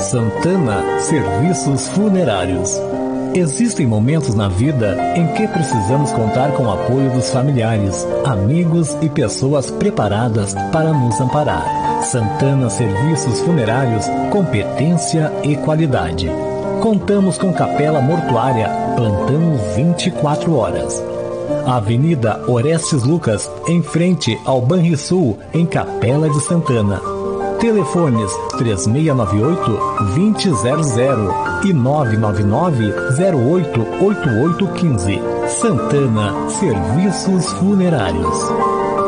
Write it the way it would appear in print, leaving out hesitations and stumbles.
Santana Serviços Funerários. Existem momentos na vida em que precisamos contar com o apoio dos familiares, amigos e pessoas preparadas para nos amparar. Santana Serviços Funerários, competência e qualidade. Contamos com capela mortuária, plantão 24 horas. Avenida Orestes Lucas, em frente ao Banrisul, em Capela de Santana. Telefones 3698-2000 e 999-088815. Santana Serviços Funerários.